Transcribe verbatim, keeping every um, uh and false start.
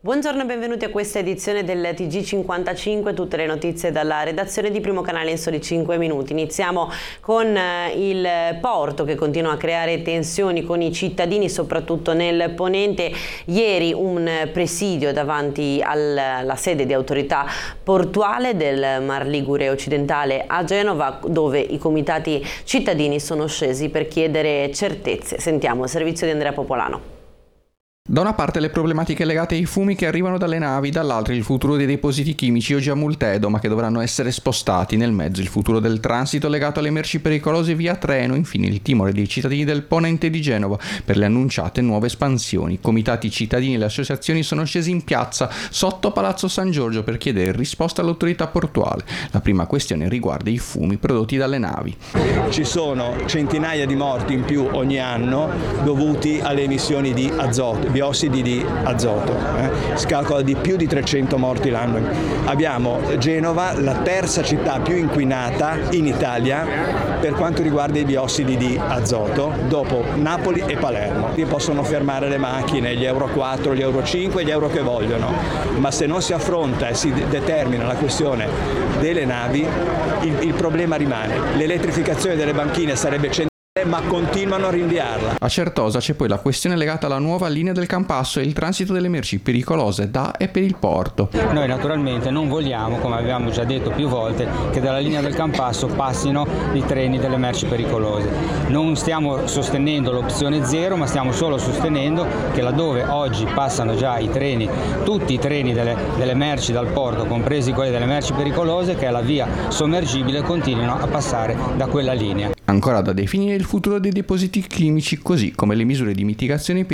Buongiorno e benvenuti a questa edizione del T G cinquantacinque, tutte le notizie dalla redazione di Primo Canale in soli cinque minuti. Iniziamo con il porto che continua a creare tensioni con i cittadini, soprattutto nel Ponente. Ieri un presidio davanti alla sede di autorità portuale del Mar Ligure occidentale a Genova, dove i comitati cittadini sono scesi per chiedere certezze. Sentiamo il servizio di Andrea Popolano. Da una parte le problematiche legate ai fumi che arrivano dalle navi, dall'altra il futuro dei depositi chimici oggi a Multedo, ma che dovranno essere spostati, nel mezzo il futuro del transito legato alle merci pericolose via treno, infine il timore dei cittadini del Ponente di Genova per le annunciate nuove espansioni. Comitati cittadini e le associazioni sono scesi in piazza sotto Palazzo San Giorgio per chiedere risposta all'autorità portuale. La prima questione riguarda i fumi prodotti dalle navi. Ci sono centinaia di morti in più ogni anno dovuti alle emissioni di azoto, biossidi di azoto, eh? si calcola di più di trecento morti l'anno. Abbiamo Genova, la terza città più inquinata in Italia per quanto riguarda i biossidi di azoto, dopo Napoli e Palermo. Possono fermare le macchine, gli Euro quattro, gli Euro cinque, gli Euro che vogliono, ma se non si affronta e si determina la questione delle navi, il, il problema rimane. L'elettrificazione delle banchine sarebbe centrale, ma continuano a rinviarla. A Certosa c'è poi la questione legata alla nuova linea del Campasso e il transito delle merci pericolose da e per il porto. Noi naturalmente non vogliamo, come abbiamo già detto più volte, che dalla linea del Campasso passino i treni delle merci pericolose. Non stiamo sostenendo l'opzione zero, ma stiamo solo sostenendo che laddove oggi passano già i treni, tutti i treni delle, delle merci dal porto, compresi quelli delle merci pericolose, che è la via sommergibile, continuino a passare da quella linea. Ancora da definire il futuro dei depositi chimici, così come le misure di mitigazione per